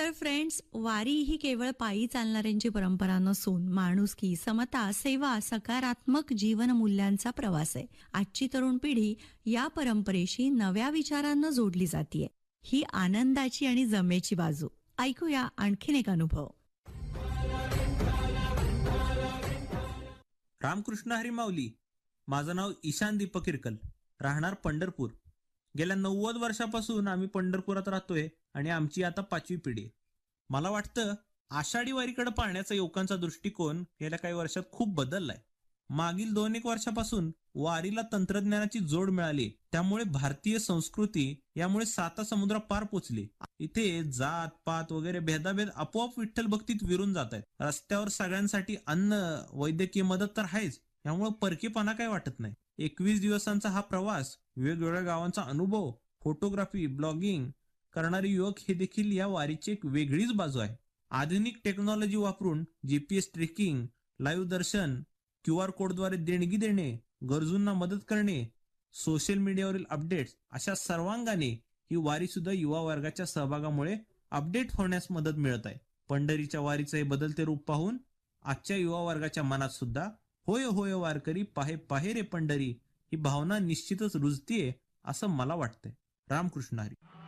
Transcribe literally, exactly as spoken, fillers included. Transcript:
तर फ्रेंड्स, वारी ही केवळ पायी चालणाऱ्यांची परंपरा नसून माणुसकी, समता, सेवा, सकारात्मक जीवन मूल्यांचा प्रवास आहे. आजची तरुण पिढी या परंपरेशी नव्या विचारांना जोडली जातीये. ही आनंदाची आणि जमेची बाजू. ऐकूया आणखीन एक अनुभव. रामकृष्ण हरी माऊली. माझं नाव ईशान दीपक इरकल, राहणार पंढरपूर. गेल्या नव्वद वर्षापासून आम्ही पंढरपुरात राहतोय आणि आमची आता पाचवी पिढी आहे. मला वाटतं आषाढी वारीकडे पाहण्याचा युवकांचा दृष्टिकोन गेल्या काही वर्षात खूप बदललाय. मागील दोन एक वर्षापासून वारीला तंत्रज्ञानाची जोड मिळाली, त्यामुळे भारतीय संस्कृती यामुळे साता समुद्र पार पोचली. इथे जात पात वगैरे भेदाभेद आपोआप विठ्ठल भक्तीत विरून जात आहेत. रस्त्यावर सगळ्यांसाठी अन्न, वैद्यकीय मदत तर आहेच, यामुळे परकेपणा काय वाटत नाही. एकवीस दिवसांचा हा प्रवास, वेगवेगळ्या गावांचा अनुभव, फोटोग्राफी, ब्लॉगिंग करणारे युवक हे देखील या वारीची एक वेगळीच बाजू आहे. आधुनिक टेक्नॉलॉजी वापरून जीपीएस ट्रेकिंग, लाईव्ह दर्शन, क्यू आर कोडद्वारे देणगी देणे, गरजूंना मदत करणे, सोशल मीडियावरील अपडेट्स, अशा सर्वांगाने ही वारी सुद्धा युवा वर्गाच्या सहभागामुळे अपडेट होण्यास मदत मिळत आहे. पंढरीच्या वारीचे हे बदलते रूप पाहून आजच्या युवा वर्गाच्या मनात सुद्धा होय होय वारकरी, पाहे पाहे रे पंढरी, ही भावना निश्चितच रुजतीये असं मला वाटतंय. रामकृष्ण हरी.